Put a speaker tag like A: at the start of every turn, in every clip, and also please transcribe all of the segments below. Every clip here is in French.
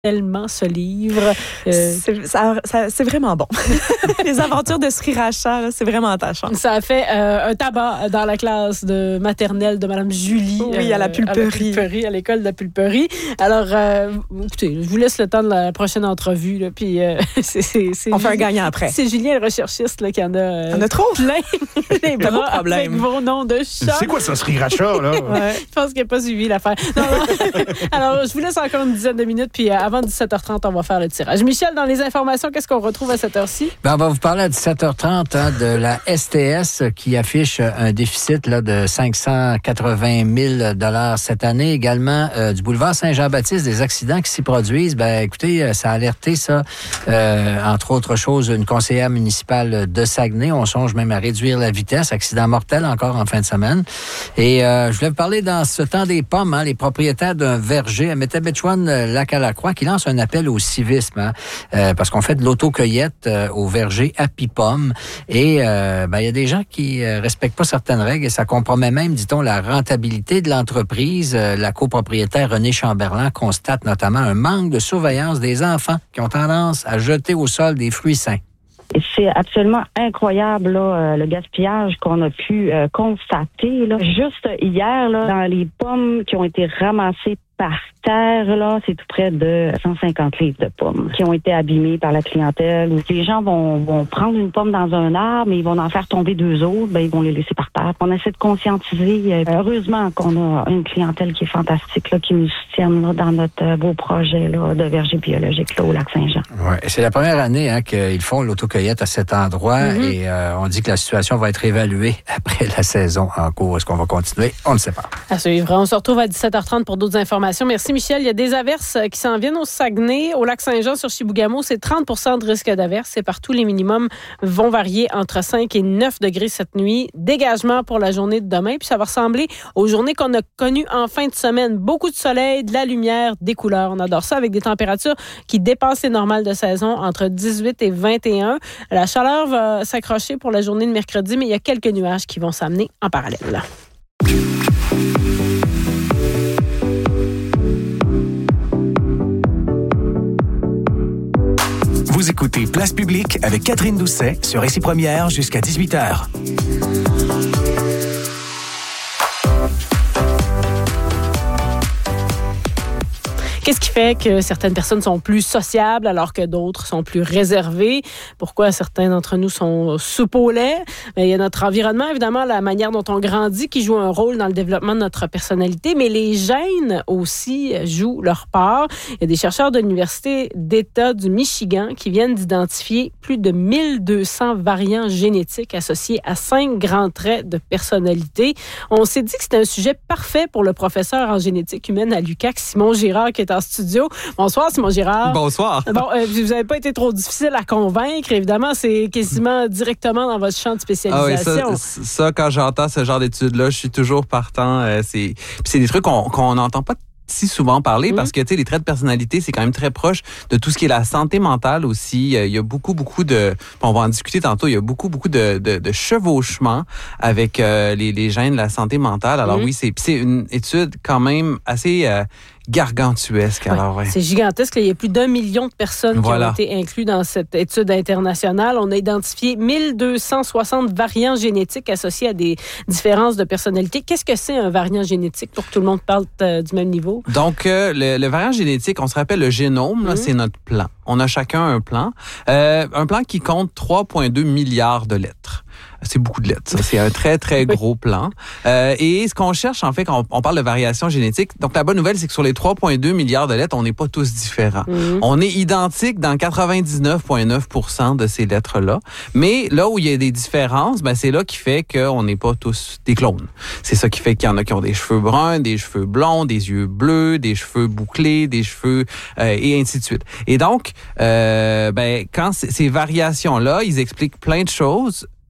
A: tellement ce livre.
B: C'est vraiment bon. Les aventures de Sriracha, là, c'est vraiment attachant.
A: Ça a fait un tabac dans la classe de maternelle de Mme Julie.
B: Oui, à la pulperie.
A: À l'école de la pulperie. Alors, écoutez, je vous laisse le temps de la prochaine entrevue. Là, puis,
B: on fait un gagnant après.
A: C'est Julien, le recherchiste, là, qui en a...
B: On a trop.
A: Plein les bras avec vos noms de chat.
C: C'est quoi ça, Sriracha, là?
A: Ouais. Je pense qu'il n'a pas suivi l'affaire. Non. Alors, je vous laisse encore une dizaine de minutes, puis avant 17h30, on va faire le tirage. Michel, dans les informations, qu'est-ce qu'on retrouve à cette heure-ci?
D: On va vous parler à 17h30 de la STS qui affiche un déficit là, de 580 000 cette année. Également, du boulevard Saint-Jean-Baptiste, des accidents qui s'y produisent. Écoutez, ça a alerté ça, entre autres choses, une conseillère municipale de Saguenay. On songe même à réduire la vitesse. Accident mortel encore en fin de semaine. Et je voulais vous parler dans ce temps des pommes, les propriétaires d'un verger à Métabetchouan-Lac-à-la-Croix qui lance un appel au civisme, parce qu'on fait de l'autocueillette au verger à Pipom. Et il y a des gens qui respectent pas certaines règles et ça compromet même, dit-on, la rentabilité de l'entreprise. La copropriétaire Renée Chamberlain constate notamment un manque de surveillance des enfants qui ont tendance à jeter au sol des fruits sains.
E: C'est absolument incroyable là, le gaspillage qu'on a pu constater. Là. Juste hier, là, dans les pommes qui ont été ramassées par terre, là, c'est tout près de 150 livres de pommes qui ont été abîmées par la clientèle. Les gens vont prendre une pomme dans un arbre, mais ils vont en faire tomber deux autres, ils vont les laisser par terre. On essaie de conscientiser. Heureusement qu'on a une clientèle qui est fantastique, là, qui nous soutienne là, dans notre beau projet là, de verger biologique là, au Lac-Saint-Jean.
D: Ouais, c'est la première année qu'ils font l'autocueillette à cet endroit et on dit que la situation va être évaluée après la saison en cours. Est-ce qu'on va continuer? On ne sait pas.
A: À suivre. On se retrouve à 17h30 pour d'autres informations. Merci, Michel. Il y a des averses qui s'en viennent au Saguenay. Au Lac-Saint-Jean, sur Chibougamau, c'est 30% de risque d'averse. C'est partout. Les minimums vont varier entre 5 et 9 degrés cette nuit. Dégagement pour la journée de demain. Puis ça va ressembler aux journées qu'on a connues en fin de semaine. Beaucoup de soleil, de la lumière, des couleurs. On adore ça avec des températures qui dépassent les normales de saison entre 18 et 21. La chaleur va s'accrocher pour la journée de mercredi, mais il y a quelques nuages qui vont s'amener en parallèle.
F: Vous écoutez Place Publique avec Catherine Doucet sur Récit Première jusqu'à 18h.
A: Qu'est-ce qui fait que certaines personnes sont plus sociables alors que d'autres sont plus réservées? Pourquoi certains d'entre nous sont soupe au lait? Il y a notre environnement, évidemment, la manière dont on grandit qui joue un rôle dans le développement de notre personnalité, mais les gènes aussi jouent leur part. Il y a des chercheurs de l'Université d'État du Michigan qui viennent d'identifier plus de 1200 variants génétiques associés à 5 grands traits de personnalité. On s'est dit que c'était un sujet parfait pour le professeur en génétique humaine à l'UQAC, Simon Girard, qui est en studio. Bonsoir, Simon Girard.
G: Bonsoir.
A: Bon, vous n'avez pas été trop difficile à convaincre. Évidemment, c'est quasiment directement dans votre champ de spécialisation.
G: Ah oui, ça quand j'entends ce genre d'études-là, je suis toujours partant. C'est des trucs qu'on n'entend pas si souvent parler parce que, tu sais, les traits de personnalité, c'est quand même très proche de tout ce qui est la santé mentale aussi. Il y a beaucoup de... On va en discuter tantôt. Il y a beaucoup de chevauchements avec les gènes de la santé mentale. Alors oui, c'est une étude quand même assez... gargantuesque. Alors, ouais.
A: C'est gigantesque. Il y a plus d'1 million de personnes qui ont été incluses dans cette étude internationale. On a identifié 1260 variants génétiques associés à des différences de personnalité. Qu'est-ce que c'est un variant génétique pour que tout le monde parle du même niveau?
G: Donc, le variant génétique, on se rappelle le génome, là, c'est notre plan. On a chacun un plan qui compte 3,2 milliards de lettres. C'est beaucoup de lettres, ça. C'est un très, très gros plan. Et ce qu'on cherche, en fait, quand on parle de variation génétique, donc la bonne nouvelle, c'est que sur les 3,2 milliards de lettres, on n'est pas tous différents. On est identiques dans 99,9% de ces lettres-là. Mais là où il y a des différences, c'est là qui fait qu'on n'est pas tous des clones. C'est ça qui fait qu'il y en a qui ont des cheveux bruns, des cheveux blonds, des yeux bleus, des cheveux bouclés, des cheveux, et ainsi de suite. Et donc, quand ces variations-là, ils expliquent plein de choses.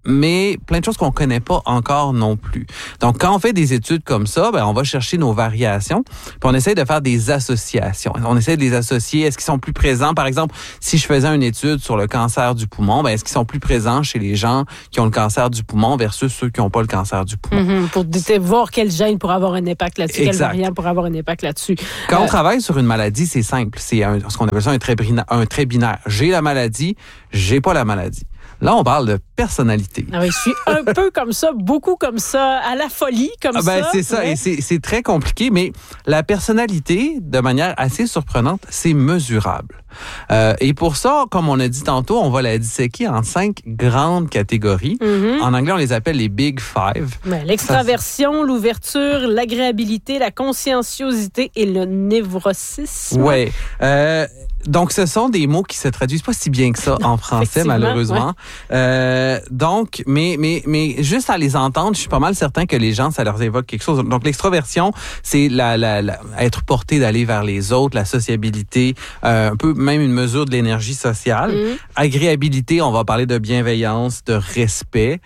G: mais plein de choses qu'on connaît pas encore non plus. Donc, quand on fait des études comme ça, on va chercher nos variations, puis on essaie de faire des associations. On essaie de les associer. Est-ce qu'ils sont plus présents? Par exemple, si je faisais une étude sur le cancer du poumon, est-ce qu'ils sont plus présents chez les gens qui ont le cancer du poumon versus ceux qui n'ont pas le cancer du poumon?
A: Pour voir quel gène pourrait avoir un impact là-dessus, quel variant pourrait avoir un impact là-dessus.
G: Quand on travaille sur une maladie, c'est simple. C'est ce qu'on appelle ça un trait binaire. J'ai la maladie, j'ai pas la maladie. Là, on parle de personnalité.
A: Ah oui, je suis un peu comme ça, beaucoup comme ça, à la folie comme ça.
G: C'est ça, ouais. Et c'est très compliqué, mais la personnalité, de manière assez surprenante, c'est mesurable. Et pour ça, comme on a dit tantôt, on va la disséquer en 5 grandes catégories. En anglais, on les appelle les Big Five.
A: L'extraversion, l'ouverture, l'agréabilité, la conscienciosité et le névrotisme.
G: Oui. Donc, ce sont des mots qui se traduisent pas si bien que ça en français, malheureusement. Ouais. Donc, mais juste à les entendre, je suis pas mal certain que les gens, ça leur évoque quelque chose. Donc, l'extroversion, c'est être porté d'aller vers les autres, la sociabilité, un peu même une mesure de l'énergie sociale. Agréabilité, on va parler de bienveillance, de respect.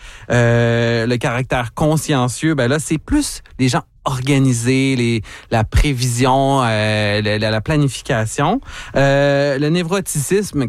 G: Le caractère consciencieux, là, c'est plus les gens organisés, la prévision, la planification. Le névroticisme,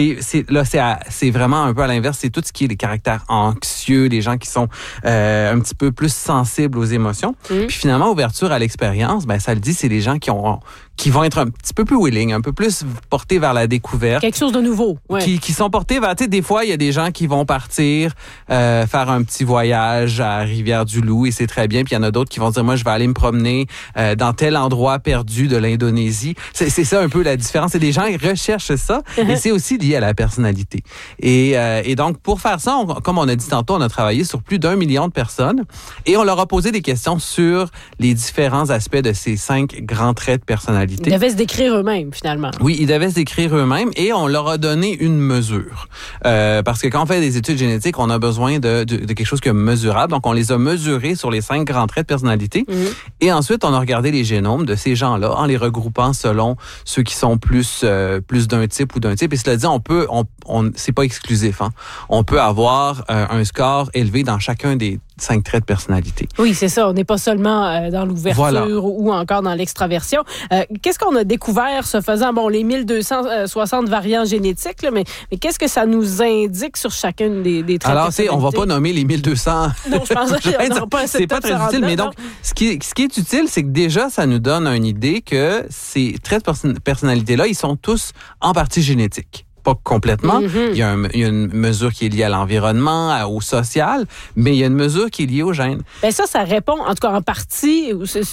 G: c'est vraiment un peu à l'inverse. C'est tout ce qui est les caractères anxieux, les gens qui sont un petit peu plus sensibles aux émotions. Puis finalement, ouverture à l'expérience, ça le dit, c'est les gens qui vont être un petit peu plus willing, un peu plus portés vers la découverte.
A: Quelque chose de nouveau. Ouais.
G: Qui sont portés vers, des fois, il y a des gens qui vont partir faire un petit voyage à Rivière-du-Loup et c'est très bien. Puis il y en a d'autres qui vont dire, moi, je vais aller me promener dans tel endroit perdu de l'Indonésie. C'est ça un peu la différence. Et des gens, ils recherchent ça et c'est aussi lié à la personnalité. Et donc, pour faire ça, comme on a dit tantôt, on a travaillé sur plus d'1 million de personnes et on leur a posé des questions sur les différents aspects de ces 5 grands traits de personnalité.
A: Ils devaient se décrire eux-mêmes, finalement.
G: Oui, ils devaient se décrire eux-mêmes et on leur a donné une mesure. Parce que quand on fait des études génétiques, on a besoin de quelque chose qui est mesurable. Donc, on les a mesurés sur les 5 grands traits de personnalité. Et ensuite, on a regardé les génomes de ces gens-là en les regroupant selon ceux qui sont plus d'un type ou d'un type. Et cela dit, c'est pas exclusif. Hein. On peut avoir un score élevé dans chacun des 5 traits de personnalité.
A: Oui, c'est ça. On n'est pas seulement dans l'ouverture ou encore dans l'extraversion. Qu'est-ce qu'on a découvert se faisant? Les 1260 variants génétiques, là, mais qu'est-ce que ça nous indique sur chacun des traits de personnalité?
G: Alors, on va pas nommer les 1200.
A: Non, je pense qu'on n'aura pas assez de temps.
G: C'est pas très utile, mais donc, ce qui est utile, c'est que déjà, ça nous donne une idée que ces traits de personnalité-là, ils sont tous en partie génétiques. Pas complètement. Il y a une mesure qui est liée à l'environnement, au social, mais il y a une mesure qui est liée au gène.
A: Ça répond, en tout cas en partie, c'est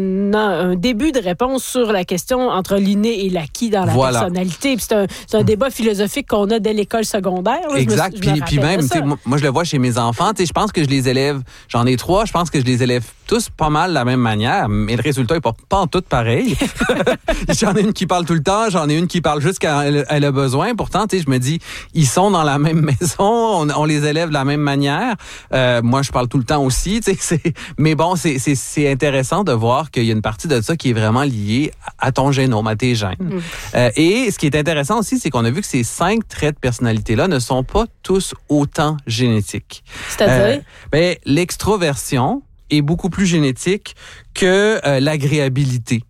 A: un début de réponse sur la question entre l'inné et l'acquis dans la personnalité. Puis c'est un débat philosophique qu'on a dès l'école secondaire. Là.
G: Exact. Puis même, moi je le vois chez mes enfants. Je pense que je les élève, j'en ai 3, je pense que je les élève tous pas mal de la même manière, mais le résultat est pas en tout pareil. J'en ai une qui parle tout le temps, j'en ai une qui parle juste quand elle a besoin. Pourtant, je me dis, ils sont dans la même maison, on les élève de la même manière. Moi, je parle tout le temps aussi, mais bon, c'est intéressant de voir qu'il y a une partie de ça qui est vraiment liée à ton génome, à tes gènes. Et ce qui est intéressant aussi, c'est qu'on a vu que ces 5 traits de personnalité-là ne sont pas tous autant génétiques.
A: C'est-à-dire?
G: L'extroversion est beaucoup plus génétique que l'agréabilité.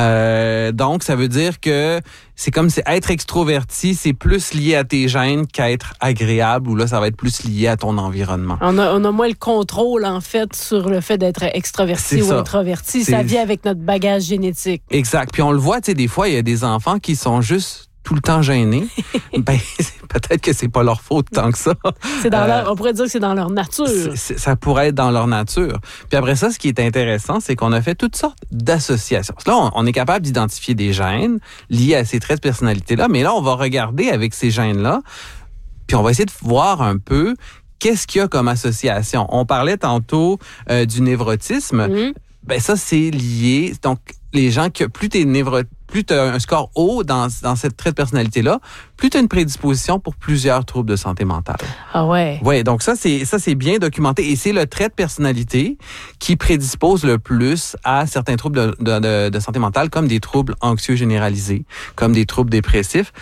G: Donc, ça veut dire que c'est comme si être extroverti, c'est plus lié à tes gènes qu'être agréable, ou là, ça va être plus lié à ton environnement.
A: On a moins le contrôle, en fait, sur le fait d'être extraverti ou introverti. Ça vient avec notre bagage génétique.
G: Exact. Puis on le voit, des fois, il y a des enfants qui sont juste tout le temps gênés. Peut-être que c'est pas leur faute tant que ça.
A: On pourrait dire que c'est dans leur nature.
G: Ça pourrait être dans leur nature. Puis après ça, ce qui est intéressant, c'est qu'on a fait toutes sortes d'associations. Là, on est capable d'identifier des gènes liés à ces traits de personnalité-là, mais là, on va regarder avec ces gènes-là, puis on va essayer de voir un peu qu'est-ce qu'il y a comme association. On parlait tantôt du névrotisme. Ça, c'est lié. Donc, les gens plus tu as un score haut dans cette trait de personnalité-là, plus tu as une prédisposition pour plusieurs troubles de santé mentale.
A: Ah ouais?
G: Oui, donc ça, c'est bien documenté. Et c'est le trait de personnalité qui prédispose le plus à certains troubles de santé mentale, comme des troubles anxieux généralisés, comme des troubles dépressifs.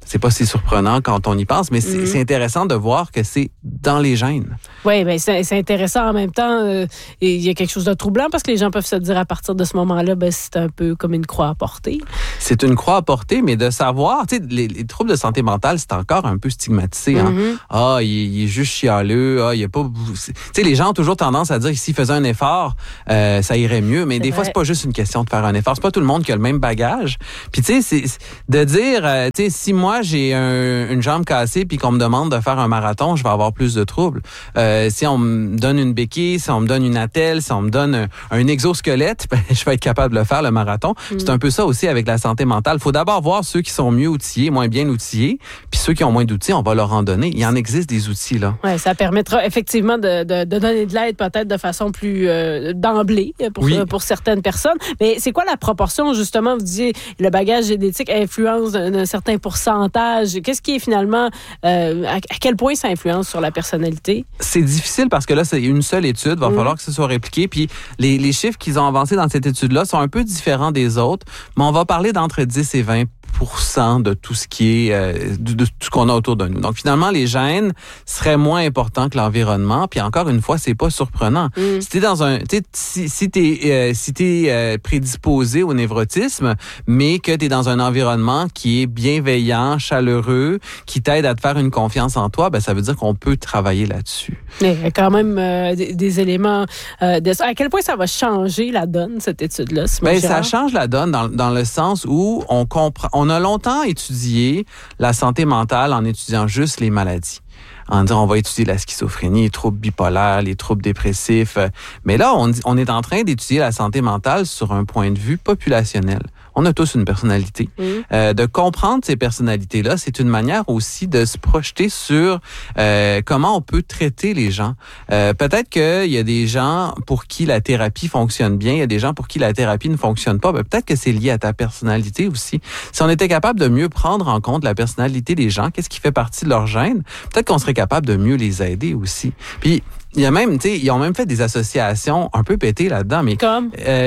G: C'est pas si surprenant quand on y pense, mais c'est intéressant de voir que c'est dans les gènes.
A: Oui, bien, c'est intéressant en même temps. Il y a quelque chose de troublant parce que les gens peuvent se dire à partir de ce moment-là, ben, c'est un peu comme une croix à porter.
G: C'est une croix à porter, mais de savoir, tu sais, les troubles de santé mentale, c'est encore un peu stigmatisé. Hein? Ah, il est juste chialeux. Ah, il y a pas. Tu sais, les gens ont toujours tendance à dire que s'ils faisaient un effort, ça irait mieux. Mais des fois, c'est pas juste une question de faire un effort. C'est pas tout le monde qui a le même bagage. Puis tu sais, c'est de dire, tu sais, si moi j'ai une jambe cassée puis qu'on me demande de faire un marathon, je vais avoir plus de troubles. Si on me donne une béquille, si on me donne une attelle, si on me donne un exosquelette, ben, je vais être capable de le faire, le marathon. C'est un peu ça aussi avec la santé mentale. Il faut d'abord voir ceux qui sont mieux outillés, moins bien outillés, puis ceux qui ont moins d'outils, on va leur en donner. Il en existe des outils, là.
A: Oui, ça permettra effectivement de donner de l'aide peut-être de façon plus d'emblée pour certaines personnes. Mais c'est quoi la proportion, justement, vous disiez, le bagage génétique influence d'un certain pourcentage. Qu'est-ce qui est finalement, à quel point ça influence sur la personnalité?
G: C'est difficile parce que là, c'est une seule étude. Il va falloir que ce soit répliqué. Puis les chiffres qu'ils ont avancés dans cette étude-là sont un peu différents des autres, mais on va parler d'entre 10 et 20% de tout ce qui est de tout ce qu'on a autour de nous. Donc finalement, les gènes seraient moins importants que l'environnement. Puis encore une fois, c'est pas surprenant. Si t'es dans un, si t'es prédisposé au névrotisme, mais que t'es dans un environnement qui est bienveillant, chaleureux, qui t'aide à te faire une confiance en toi, ben ça veut dire qu'on peut travailler là-dessus.
A: Il y a quand même des éléments. À quel point ça va changer la donne, cette étude-là?
G: Ben, ça change la donne dans le sens où on comprend. On a longtemps étudié la santé mentale en étudiant juste les maladies. En disant, on va étudier la schizophrénie, les troubles bipolaires, les troubles dépressifs. Mais là, on est en train d'étudier la santé mentale sur un point de vue populationnel. On a tous une personnalité. De comprendre ces personnalités-là, c'est une manière aussi de se projeter sur comment on peut traiter les gens. Peut-être qu'il y a des gens pour qui la thérapie fonctionne bien, il y a des gens pour qui la thérapie ne fonctionne pas. Ben, peut-être que c'est lié à ta personnalité aussi. Si on était capable de mieux prendre en compte la personnalité des gens, qu'est-ce qui fait partie de leur gène, peut-être qu'on serait capable de mieux les aider aussi. Puis, il y a même, tu sais, ils ont même fait des associations un peu pétées là-dedans, mais
A: comme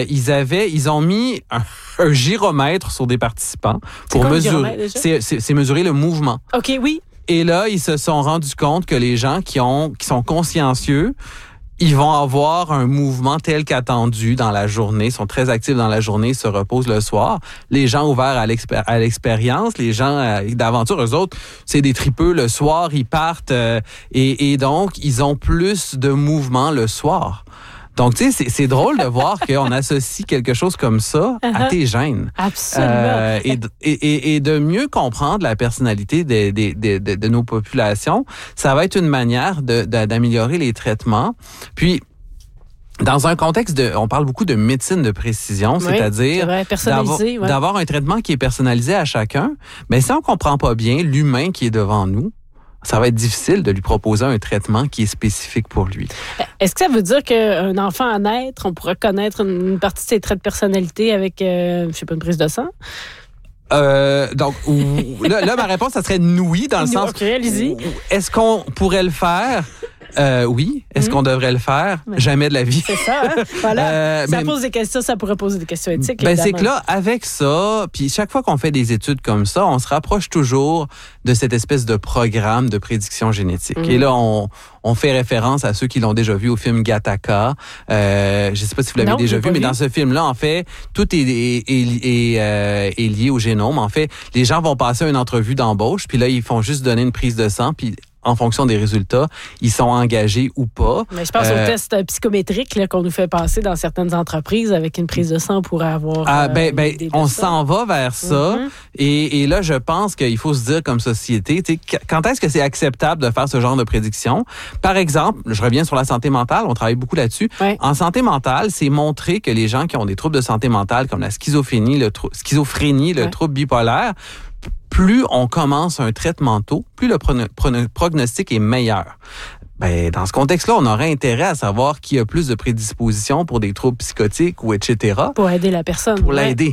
G: ils ont mis un gyromètre sur des participants pour mesurer. C'est mesurer le mouvement.
A: OK, oui.
G: Et là, ils se sont rendus compte que les gens qui sont consciencieux, ils vont avoir un mouvement tel qu'attendu dans la journée, sont très actifs dans la journée, se reposent le soir. Les gens ouverts à l'expérience, les gens d'aventure, eux autres, c'est des tripeux le soir, ils partent et donc ils ont plus de mouvement le soir. Donc, tu sais, c'est drôle de voir qu'on associe quelque chose comme ça à tes gènes.
A: Absolument.
G: Et de mieux comprendre la personnalité de nos populations, ça va être une manière d'améliorer les traitements. Puis, dans un contexte on parle beaucoup de médecine de précision, c'est-à-dire d'avoir un traitement qui est personnalisé à chacun. Mais si on comprend pas bien l'humain qui est devant nous, ça va être difficile de lui proposer un traitement qui est spécifique pour lui.
A: Est-ce que ça veut dire qu'un enfant à naître, on pourrait connaître une partie de ses traits de personnalité avec, je sais pas, une prise de sang?
G: Donc, là, ma réponse, ça serait oui, dans le sens...
A: OK, allez-y.
G: Est-ce qu'on pourrait le faire? Oui. Est-ce qu'on devrait le faire? Jamais de la vie.
A: C'est ça. Hein? Voilà. Ça pose des questions, ça pourrait poser des questions éthiques.
G: Ben, c'est que là, avec ça, puis chaque fois qu'on fait des études comme ça, on se rapproche toujours de cette espèce de programme de prédiction génétique. Et là, on fait référence à ceux qui l'ont déjà vu au film Gattaca. Je sais pas si vous l'avez déjà vu, mais dans ce film-là, en fait, tout est lié au génome. En fait, les gens vont passer une entrevue d'embauche, puis là, ils font juste donner une prise de sang, puis en fonction des résultats, ils sont engagés ou pas.
A: Mais je pense au test psychométrique là, qu'on nous fait passer dans certaines entreprises avec une prise de sang pour avoir...
G: on s'en va vers ça. Et là, je pense qu'il faut se dire comme société, quand est-ce que c'est acceptable de faire ce genre de prédiction? Par exemple, je reviens sur la santé mentale, on travaille beaucoup là-dessus.
A: Ouais.
G: En santé mentale, c'est montrer que les gens qui ont des troubles de santé mentale, comme la schizophrénie, le trouble bipolaire, plus on commence un traitement tôt, plus le prognostic est meilleur. Ben, dans ce contexte-là, on aurait intérêt à savoir qui a plus de prédisposition pour des troubles psychotiques ou etc.
A: Pour aider la personne.
G: Pour l'aider.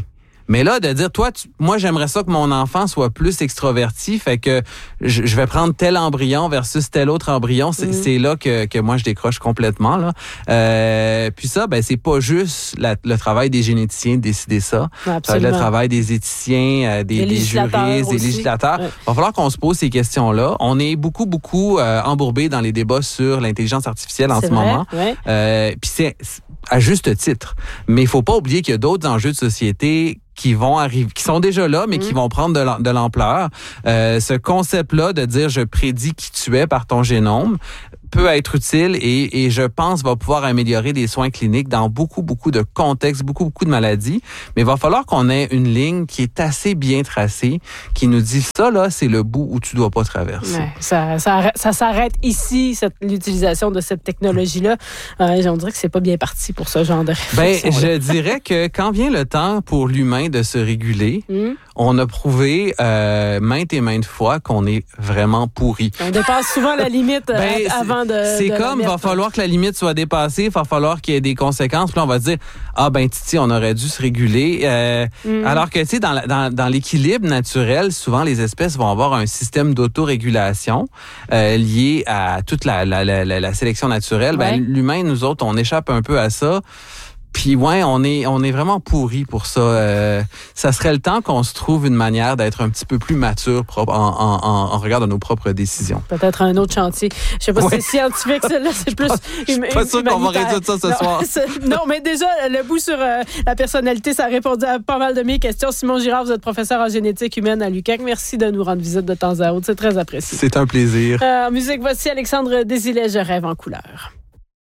G: Mais là, de dire, moi, j'aimerais ça que mon enfant soit plus extroverti, fait que je vais prendre tel embryon versus tel autre embryon. C'est là que moi, je décroche complètement, là. Puis ça, c'est pas juste le travail des généticiens de décider ça.
A: Ouais,
G: ça va être le travail des éthiciens, des juristes, des législateurs. Il va falloir qu'on se pose ces questions-là. On est beaucoup embourbés dans les débats sur l'intelligence artificielle en ce moment. Ouais. Puis c'est à juste titre. Mais il faut pas oublier qu'il y a d'autres enjeux de société qui vont arriver, qui sont déjà là, mais qui vont prendre de l'ampleur. Ce concept-là de dire je prédis qui tu es par ton génome peut être utile et je pense va pouvoir améliorer des soins cliniques dans beaucoup de contextes, beaucoup de maladies. Mais il va falloir qu'on ait une ligne qui est assez bien tracée, qui nous dit ça, là, c'est le bout où tu dois pas traverser.
A: Ouais, ça s'arrête ici, l'utilisation de cette technologie-là. On dirait que c'est pas bien parti pour ce genre de réflexion.
G: Je dirais que quand vient le temps pour l'humain de se réguler, on a prouvé maintes et maintes fois qu'on est vraiment pourri.
A: On dépasse souvent la limite avant de...
G: C'est comme, il va falloir que la limite soit dépassée, il va falloir qu'il y ait des conséquences. Puis là, on va se dire, Titi, on aurait dû se réguler. Alors que, tu sais, dans l'équilibre naturel, souvent, les espèces vont avoir un système d'autorégulation lié à toute la sélection naturelle. Ouais. L'humain, nous autres, on échappe un peu à ça. Puis on est vraiment pourris pour ça. Ça serait le temps qu'on se trouve une manière d'être un petit peu plus mature en regard de nos propres décisions.
A: Peut-être un autre chantier. Je sais pas si c'est scientifique, celle-là, c'est plus
G: je suis pas sûr qu'on va résoudre ça ce soir.
A: Non, mais déjà, le bout sur la personnalité, ça a répondu à pas mal de mes questions. Simon Girard, vous êtes professeur en génétique humaine à l'UQAC. Merci de nous rendre visite de temps à autre. C'est très apprécié.
G: C'est un plaisir.
A: En musique, voici Alexandre Désilet, Je rêve en couleur.